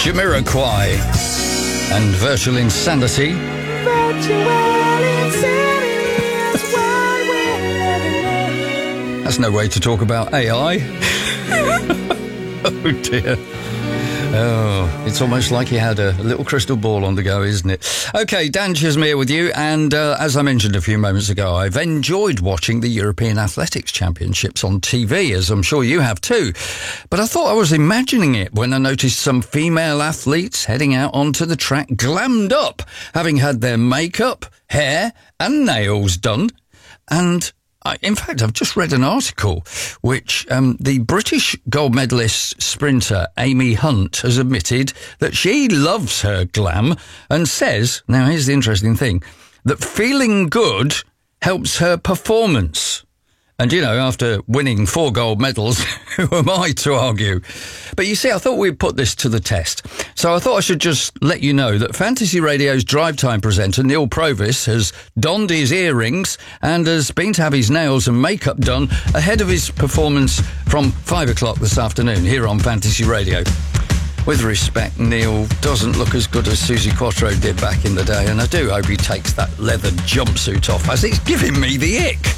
Jamiroquai and Virtual Insanity. That's no way to talk about AI. Oh dear. Oh, it's almost like he had a little crystal ball on the go, isn't it? OK, Dan Chismere with you. And as I mentioned a few moments ago, I've enjoyed watching the European Athletics Championships on TV, as I'm sure you have too. But I thought I was imagining it when I noticed some female athletes heading out onto the track glammed up, having had their makeup, hair and nails done. And in fact, I've just read an article which the British gold medalist sprinter Amy Hunt has admitted that she loves her glam and says, now here's the interesting thing, that feeling good helps her performance. And, you know, after winning 4 gold medals, who am I to argue? But you see, I thought we'd put this to the test. So I thought I should just let you know that Fantasy Radio's Drive Time presenter, Neil Provis, has donned his earrings and has been to have his nails and makeup done ahead of his performance from 5 o'clock this afternoon here on Fantasy Radio. With respect, Neil doesn't look as good as Susie Quattro did back in the day, and I do hope he takes that leather jumpsuit off, as it's giving me the ick.